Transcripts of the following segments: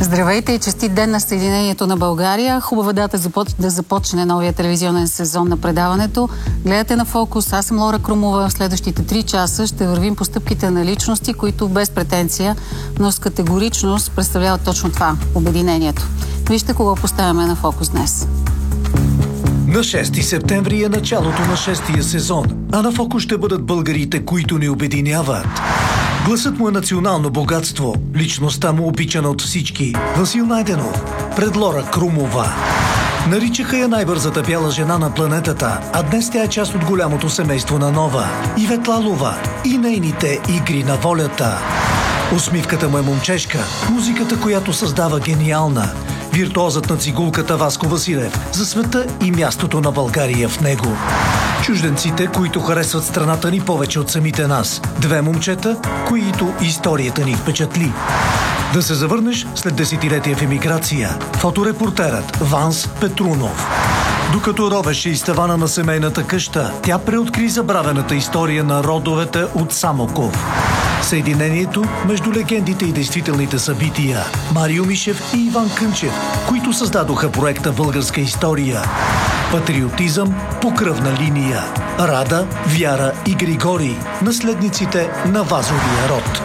Здравейте и честит ден на Съединението на България. Хубава дата да започне новия телевизионен сезон на предаването. Гледате на Фокус. Аз съм Лора Крумова. В следващите 3 часа ще вървим по стъпките на личности, които без претенция, но с категоричност представляват точно това – обединението. Вижте кого поставяме на Фокус днес. На 6 септември е началото на 6-тия сезон, а на Фокус ще бъдат българите, които ни обединяват. Гласът му е национално богатство, личността му обичана от всички. Васил Найденов, пред Лора Крумова. Наричаха я най-бързата бяла жена на планетата, а днес тя е част от голямото семейство на Нова. Ивет Лалова и нейните игри на волята. Усмивката му е момчешка, музиката, която създава гениална. Виртуозът на цигулката Васко Василев за света и мястото на България в него. Чужденците, които харесват страната ни повече от самите нас. 2 момчета, които историята ни впечатли. Да се завърнеш след десетилетия в емиграция. Фоторепортерът Ванс Петрунов. Докато ровеше из тавана на семейната къща, тя преоткри забравената история на родовете от Самоков. Съединението между легендите и действителните събития. Марио Мишев и Иван Кънчев, които създадоха проекта Българска история. Патриотизъм по кръвна линия. Рада, Вяра и Григорий, наследниците на Вазовия род.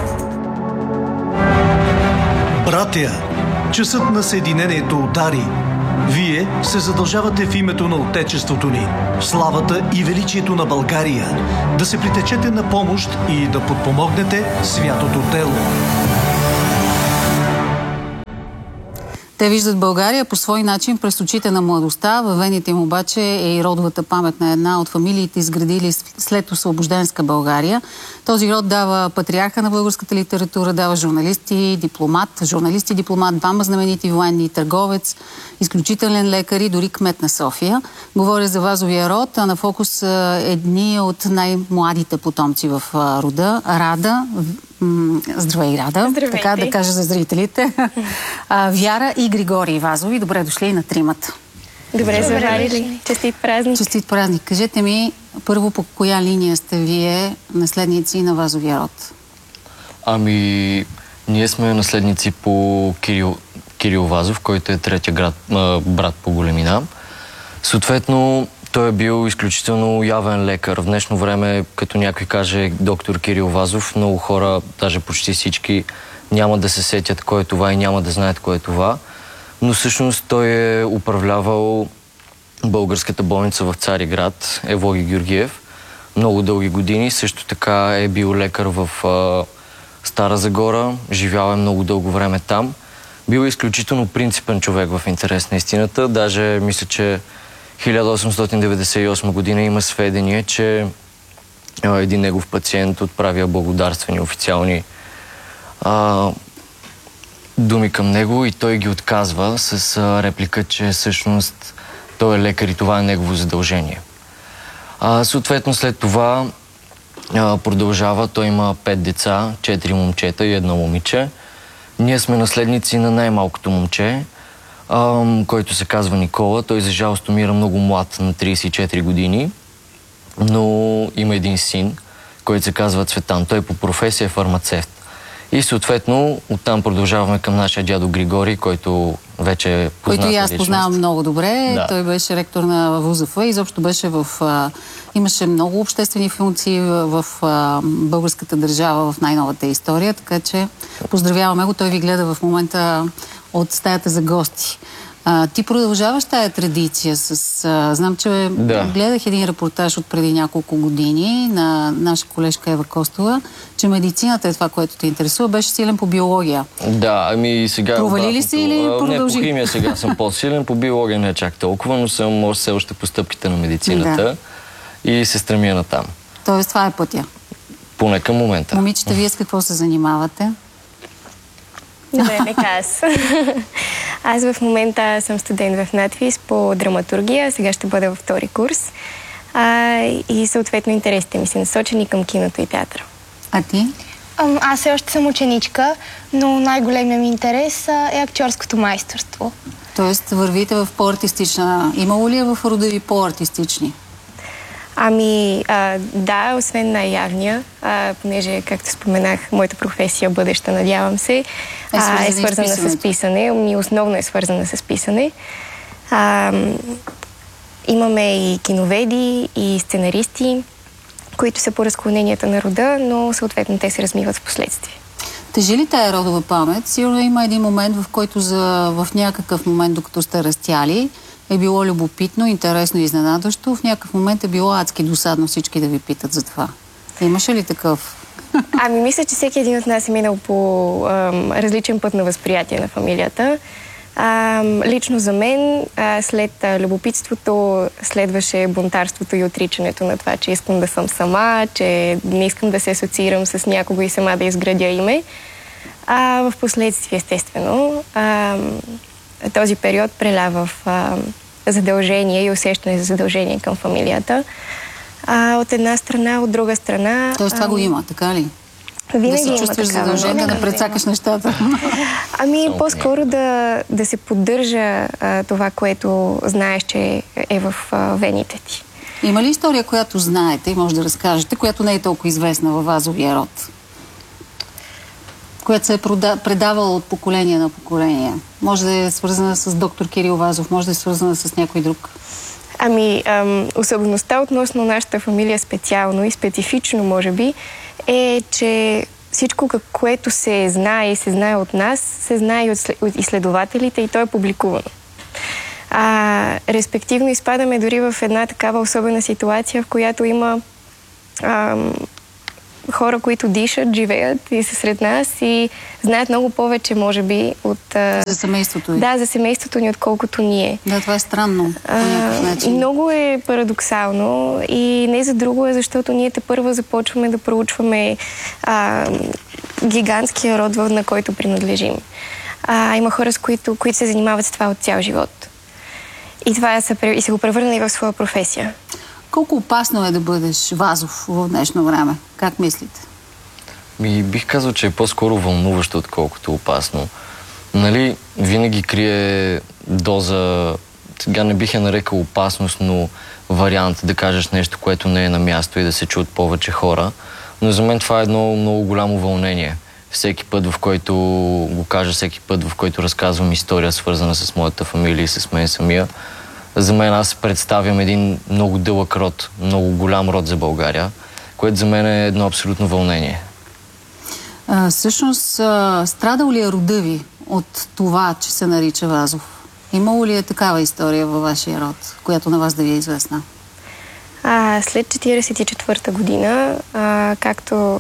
Братя, часът на Съединението удари. Вие се задължавате в името на Отечеството ни, славата и величието на България, да се притечете на помощ и да подпомогнете святото дело. Те виждат България по свой начин през очите на младостта. Във вените им обаче е и родовата памет на една от фамилиите, изградили след освобожденска България. Този род дава патриарха на българската литература, дава журналист и дипломат, 2 знаменити военни, търговец, изключителен лекар и дори кмет на София. Говоря за Вазовия род, а на Фокус едни от най-младите потомци в рода. Рада. Здравей, Рада. Здравейте. Така да кажа за зрителите. Вяра и Григорий Вазови. Добре дошли на тримата. Добре заварили. Честит празник. Честит празник. Кажете ми, първо, по коя линия сте вие наследници на Вазовия род? Ами, ние сме наследници по Кирил Вазов, който е третия брат по големина. Съответно, той е бил изключително явен лекар. В днешно време, като някой каже доктор Кирил Вазов, много хора, даже почти всички, няма да се сетят кой е това и няма да знаят кой е това. Но всъщност той е управлявал българската болница в Цариград, Евлоги Георгиев, много дълги години. Също така е бил лекар в Стара Загора, живял е много дълго време там. Бил е изключително принципен човек в интерес на истината. Даже мисля, че 1898 година има сведения, че един негов пациент отправя благодарствени официални думи към него и той ги отказва с реплика, че всъщност той е лекар и това е негово задължение. Съответно след това продължава. Той има 5 деца, 4 момчета и 1 момиче. Ние сме наследници на най-малкото момче, който се казва Никола. Той за жалост умира много млад, на 34 години, но има един син, който се казва Цветан. Той по професия е фармацевт. И съответно оттам продължаваме към нашия дядо Григорий, който вече е позната който и аз личност. познавам много добре. Да. Той беше ректор на ВУЗФ и изобщо беше имаше много обществени функции в българската държава в най-новата история, така че поздравяваме го. Той ви гледа в момента от стаята за гости. Ти продължаваш тая традиция знам, че гледах един репортаж от преди няколко години на наша колежка Ева Костова, че медицината е това, което те интересува. Беше силен по биология. Да, ами сега... Провали ли си или продължи? Не, по химия сега съм по-силен, по биология не е чак толкова, но съм все още по стъпките на медицината и се стремя натам. Тоест това е пътя? Поне към момента. Момичета, вие с какво се занимавате? Добре, нека аз. Аз в момента съм студент в НАТФИЗ по драматургия. Сега ще бъда във 2-ри курс. И съответно интересите ми са насочени към киното и театъра. А ти? Аз все още съм ученичка, но най-големият ми интерес е актьорското майсторство. Тоест вървите в по-артистична... Имало ли е в рода ви по-артистични? Да, освен най-явния, понеже, както споменах, моята професия, бъдеща, надявам се, е свързана с писане. Основно е свързана с писане. Имаме и киноведи, и сценаристи, които са по разклоненията на рода, но съответно те се размиват в последствие. Тежи ли тая родова памет? Сигурно има един момент, в който в някакъв момент, докато сте растяли, е било любопитно, интересно и изненадващо. В някакъв момент е било адски досадно всички да ви питат за това. Имаше ли такъв? Мисля, че всеки един от нас е минал по различен път на възприятие на фамилията. Лично за мен, след любопитството, следваше бунтарството и отричането на това, че искам да съм сама, че не искам да се асоциирам с някого и сама да изградя име. В последствие, естествено, този период прелява в задължение и усещане за задължение към фамилията. От една страна, от друга страна... Тоест това го има, така ли? Винаги да се чувстваш задължение да прецакаш нещата. По-скоро да се поддържа това, което знаеш, че е в вените ти. Има ли история, която знаете и може да разкажете, която не е толкова известна във Вазовия род? Която се е предавала от поколение на поколение? Може да е свързана с доктор Кирил Вазов, може да е свързана с някой друг? Особеността относно нашата фамилия специално и специфично, може би, е, че всичко, което се знае и се знае от нас, се знае и от изследователите и то е публикувано. Респективно изпадаме дори в една такава особена ситуация, в която има хора, които дишат, живеят и са сред нас и знаят много повече, може би, от... За семейството ви. Да, за семейството ни, отколкото ние. Да, това е странно по някакъв начин. Много е парадоксално и не за друго е, защото ние тепърва започваме да проучваме гигантския род, на който принадлежим. Има хора, които се занимават с това от цял живот. И се го превърнали в своя професия. Колко опасно е да бъдеш Вазов в днешно време? Как мислите? Бих казал, че е по-скоро вълнуващо, отколкото опасно. Нали, винаги крие доза, сега не бих я нарекал опасност, но вариант да кажеш нещо, което не е на място и да се чуят повече хора. Но за мен това е едно много голямо вълнение. Всеки път, в който го кажа, всеки път, в който разказвам история, свързана с моята фамилия и с мен самия, за мен аз представям един много дълъг род, много голям род за България, което за мен е едно абсолютно вълнение. Всъщност, страдал ли е рода ви от това, че се нарича Вазов? Имало ли е такава история във вашия род, която на вас да ви е известна? След 1944 година, както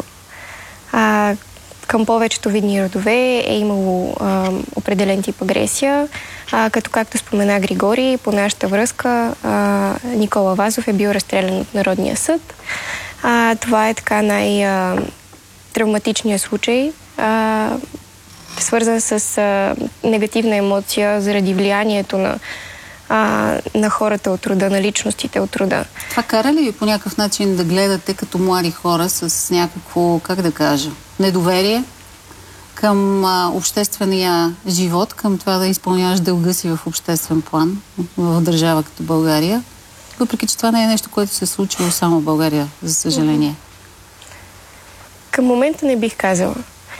към повечето видни родове е имало определен тип агресия, както спомена Григорий, по нашата връзка Никола Вазов е бил разстрелян от Народния съд. Това е така най-травматичният случай, свързан с негативна емоция заради влиянието на хората от рода, на личностите от рода. Това кара ли ви по някакъв начин да гледате като млади хора с някакво, как да кажа, недоверие към обществения живот, към това да изпълняваш дълга си в обществен план в държава като България, въпреки че това не е нещо, което се е случило само в България, за съжаление? Към момента не бих казала.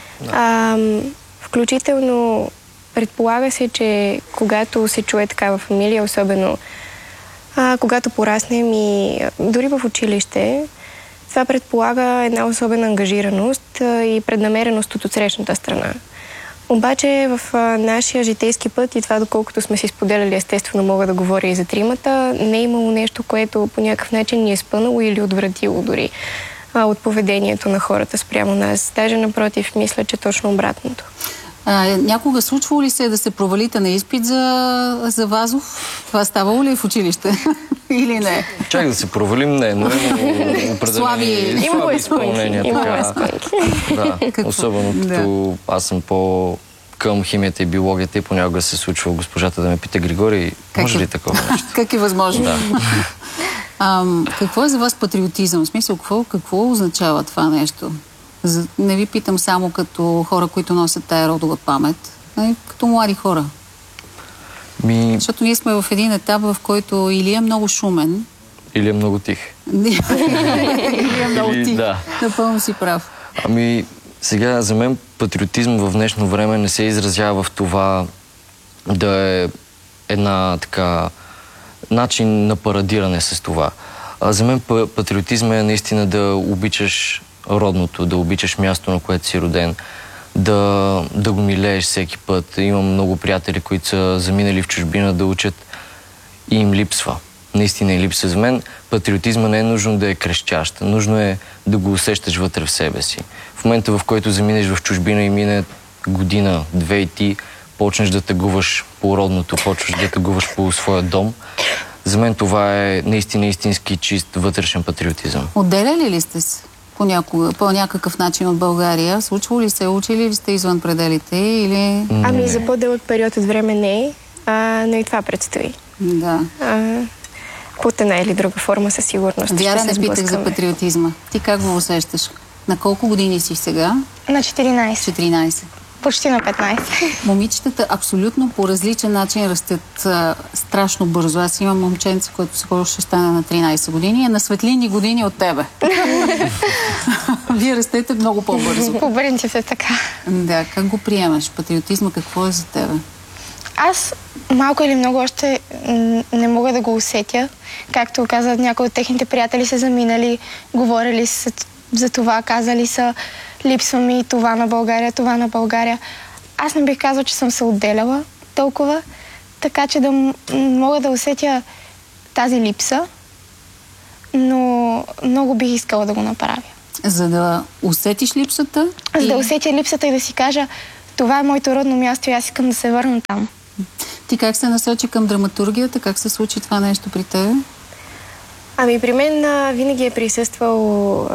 Включително предполага се, че когато се чуе такава фамилия, особено когато пораснем и дори в училище, това предполага една особена ангажираност и преднамереност от отсрещната страна. Обаче в нашия житейски път и това, доколкото сме си споделяли, естествено мога да говоря и за тримата, не е имало нещо, което по някакъв начин ни е спънало или отвратило дори от поведението на хората спрямо нас. Даже напротив, мисля, че точно обратното. Някога случвало ли се да се провалите на изпит за Вазов? Това ставало ли в училище? Или не? Чак да се провалим, не, но слаби изпълнения. Да, особено като аз съм към химията и биологията и понякога се случва госпожата да ме пита: Григорий, може ли такова нещо? Как е възможно? Да. Какво е за вас патриотизъм? В смисъл, какво означава това нещо? Не ви питам само като хора, които носят тая родова памет, а като млади хора. Защото ние сме в един етап, в който или е много шумен, или е много тих. Или е много ти. Да. Напълно си прав. Ами, сега за мен патриотизм в днешно време не се изразява в това да е една така начин на парадиране с това. За мен патриотизм е наистина да обичаш родното, да обичаш място, на което си роден, да го милееш всеки път. Имам много приятели, които са заминали в чужбина да учат и им липсва. Наистина им липсва. За мен патриотизма не е нужно да е крещящ. Нужно е да го усещаш вътре в себе си. В момента, в който заминеш в чужбина и мине година, две и ти почнеш да тъгуваш по родното, почнеш да тъгуваш по своя дом, за мен това е наистина истински чист вътрешен патриотизъм. Отделяли ли сте се по някакъв начин от България? Случвало ли се? Учили ли сте извън пределите? Или... Ами за по-дълъг период от време не, но и това предстои. Да. Под една или друга форма със сигурност. Вяра, не питах за патриотизма. Ти как го усещаш? На колко години си сега? На 14. 14. Почти на 15. Момичетата абсолютно по различен начин растат страшно бързо. Аз имам момченце, което скоро ще стане на 13 години, е на светлини години от тебе. Вие растете много по-бързо. По принцип е така. Да, как го приемаш? Патриотизма какво е за тебе? Аз малко или много още не мога да го усетя. Както казват, някои от техните приятели са заминали, говорили за това, казали са: липсва ми това на България, това на България. Аз не бих казала, че съм се отделяла толкова, така че да мога да усетя тази липса, но много бих искала да го направя. За да усетиш липсата? За да усетя липсата и да си кажа: това е моето родно място и аз искам да се върна там. Ти как се насочи към драматургията? Как се случи това нещо при тебе? Ами при мен винаги е присъствало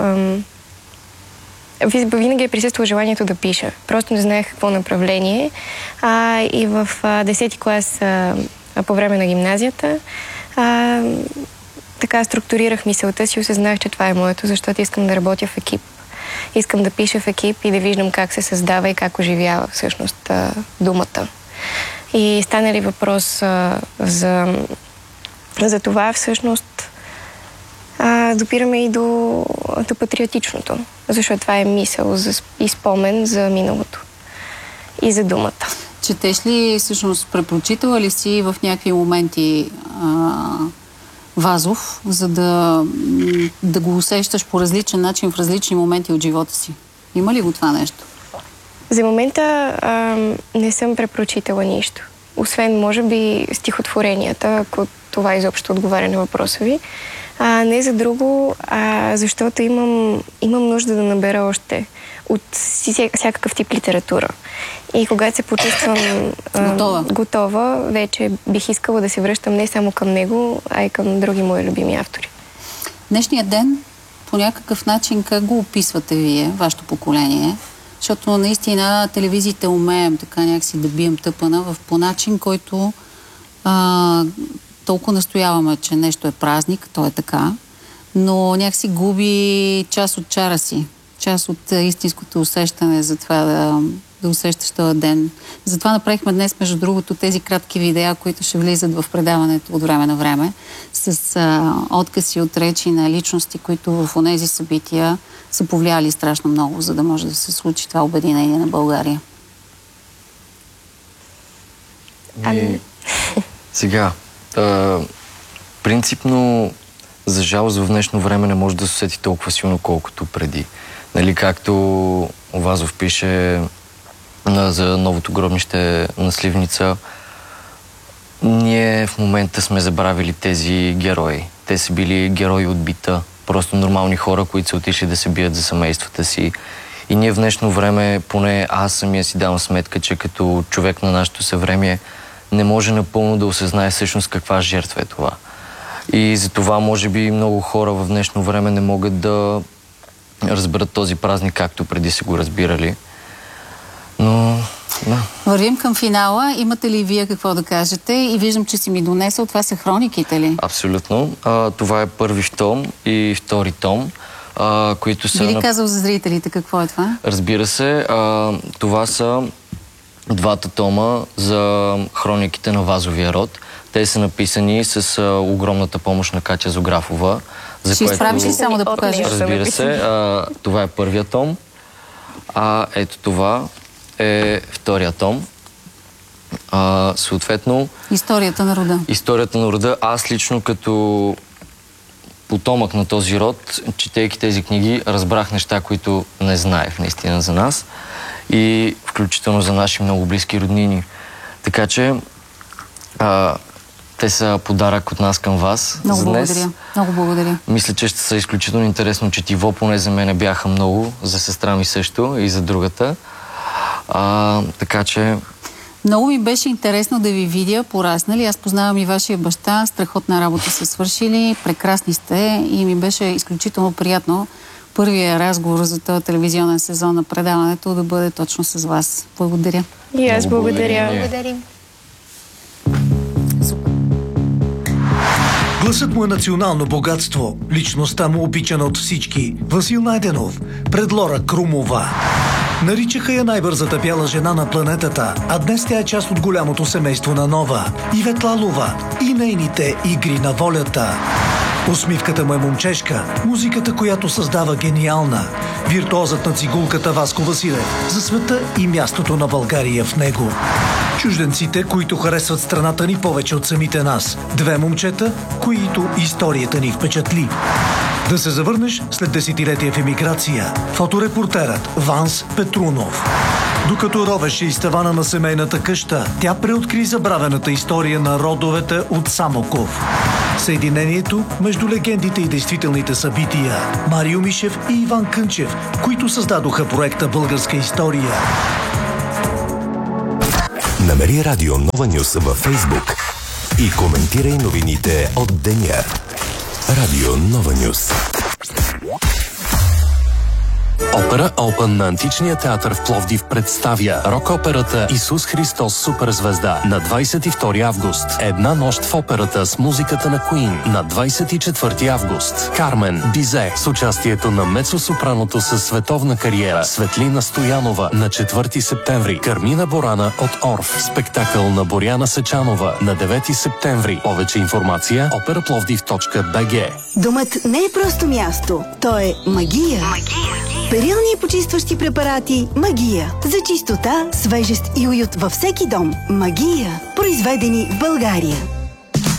желанието да пиша. Просто не знаех какво направление. И в 10-ти клас по време на гимназията така структурирах мисълта си и осъзнах, че това е моето, защото искам да работя в екип. Искам да пиша в екип и да виждам как се създава и как оживява всъщност думата. И стане ли въпрос за това, всъщност допираме и до патриотичното, защото това е мисъл и спомен за миналото и за думата. Четеш ли, всъщност, препоръчитала ли си в някакви моменти Вазов, за да го усещаш по различен начин в различни моменти от живота си? Има ли го това нещо? За момента не съм препоръчитала нищо. Освен, може би, стихотворенията, ако това изобщо отговаря на въпроса ви. Не за друго, защото имам нужда да набера още от всякакъв тип литература. И когато се почувствам готова, вече бих искала да се връщам не само към него, а и към други мои любими автори. Днешният ден, по някакъв начин, как го описвате вие, вашето поколение? Защото наистина телевизиите умеем така някакси да бием тъпана по начин, който толкова настояваме, че нещо е празник, то е така, но някакси губи част от чара си, част от истинското усещане за това да усещаш този ден. Затова направихме днес, между другото, тези кратки видеа, които ще влизат в предаването от време на време, с откъси от речи на личности, които в онези събития са повлияли страшно много, за да може да се случи това обединение на България. Сега, принципно, за жалост в днешно време не може да се усети толкова силно, колкото преди. Нали, както Вазов пише за новото гробнище на Сливница, ние в момента сме забравили тези герои. Те са били герои от бита, просто нормални хора, които са отишли да се бият за семействата си. И ние в днешно време, поне аз самия си давам сметка, че като човек на нашето съвремие не може напълно да осъзнае всъщност каква жертва е това. И затова може би много хора в днешно време не могат да разберат този празник, както преди са го разбирали. Но, да. Вървим към финала. Имате ли вие какво да кажете? И виждам, че си ми донесъл. Това са хрониките ли? Абсолютно. Това е първи том и втори том, които са... Би ли казал за зрителите какво е това? Разбира се. Това са двата тома за хрониките на Вазовия род. Те са написани с огромната помощ на Катя Зографова. Ще изправиш ли само да покажеш? Разбира се, това е първия том, а ето това е втория том. Съответно... Историята на рода. Историята на рода. Аз лично като потомък на този род, четейки тези книги, разбрах неща, които не знаех наистина за нас и включително за наши много близки роднини. Така че те са подарък от нас към вас много за днес. Благодаря. Много благодаря. Мисля, че ще са изключително интересно четиво, поне за мене бяха много, за сестра ми също и за другата. Така че... Много ми беше интересно да ви видя пораснали. Аз познавам и вашия баща. Страхотна работа са свършили. Прекрасни сте и ми беше изключително приятно първия разговор за този телевизионен сезон на предаването да бъде точно с вас. Благодаря. И аз благодаря. Благодарим. Гласът му е национално богатство. Личността му обичана от всички. Васил Найденов, пред Лора Крумова. Наричаха я най-бързата бяла жена на планетата, а днес тя е част от голямото семейство на Нова. Ивет Лалова и нейните игри на волята. Усмивката му е момчешка, музиката, която създава гениална. Виртуозът на цигулката Васко Василев за света и мястото на България в него. Чужденците, които харесват страната ни повече от самите нас. Две момчета, които историята ни впечатли. Да се завърнеш след десетилетия в емиграция. Фоторепортерът Ванс Петрунов. Докато ровеше из тавана на семейната къща, тя преоткри забравената история на родовете от Самоков. Съединението между легендите и действителните събития. Марио Мишев и Иван Кънчев, които създадоха проекта Българска история. Намери Радио Нова Нюс във Фейсбук и коментирай новините от деня. Радио Нова Нюс. Опера Open на Античния театър в Пловдив представя рок-операта Исус Христос Суперзвезда на 22 август. Една нощ в операта с музиката на Queen на 24 август. Кармен Бизе с участието на мецо-сопраното със световна кариера Светлина Стоянова на 4 септември. Кармина Борана от Орф. Спектакъл на Боряна Сечанова на 9 септември. Повече информация operaplовдив.bg. Домът не е просто място, то е магия. Перилни и почистващи препарати Магия. За чистота, свежест и уют във всеки дом. Магия. Произведени в България.